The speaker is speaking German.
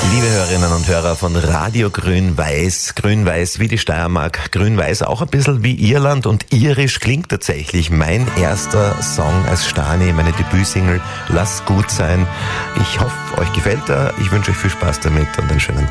Liebe Hörerinnen und Hörer von Radio Grün-Weiß, Grün-Weiß wie die Steiermark, Grün-Weiß auch ein bisschen wie Irland und irisch klingt tatsächlich mein erster Song als Stani, meine Debütsingle Lass gut sein. Ich hoffe, euch gefällt er, ich wünsche euch viel Spaß damit und einen schönen Tag.